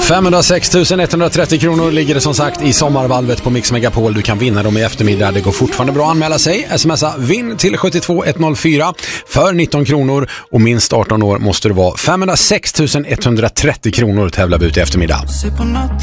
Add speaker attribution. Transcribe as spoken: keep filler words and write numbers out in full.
Speaker 1: femhundrasex tusen etthundratrettio kronor ligger det som sagt i sommarvalvet på Mix Megapol. Du kan vinna dem i eftermiddag. Det går fortfarande bra att anmäla sig. Smsa vinn till sju två ett noll fyra för nitton kronor och minst arton år måste det vara. femhundrasex tusen etthundratrettio kronor tävlar vi ut i eftermiddag.